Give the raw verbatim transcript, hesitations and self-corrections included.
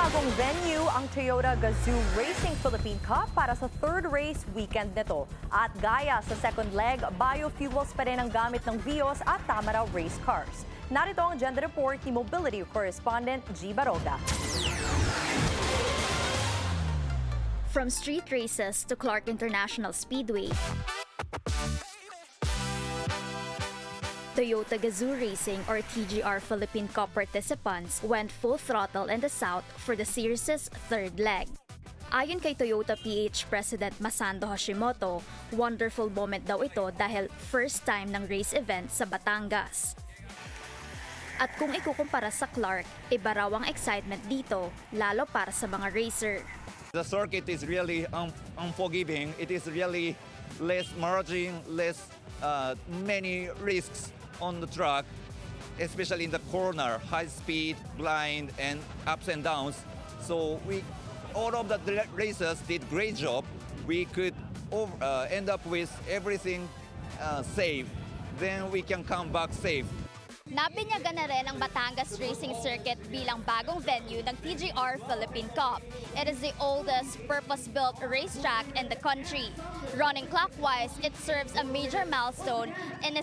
bagong venue ang Toyota Gazoo Racing Philippine Cup para sa third race weekend nito. At gaya sa second leg, biofuels pa rin ang gamit ng Vios at Tamaraw race cars. Narito ang agenda report ni Mobility correspondent G. Baroga. From street races to Clark International Speedway, Toyota Gazoo Racing or T G R Philippine Cup participants went full throttle in the south for the series' third leg. Ayon kay Toyota P H President Masando Hashimoto, wonderful moment daw ito dahil first time ng race event sa Batangas. At kung ikukumpara sa Clark, iba raw ang excitement dito, lalo para sa mga racer. The circuit is really un unforgiving. It is really less margin, less uh, many risks on the track, especially in the corner, high speed, blind, and ups and downs. So we, all of the racers did great job. We could over, uh, end up with everything uh, safe. Then we can come back safe. Nabinyagan na rin ang Batangas Racing Circuit bilang bagong venue ng T G R Philippine Cup. It is the oldest purpose-built racetrack in the country. Running clockwise, it serves a major milestone in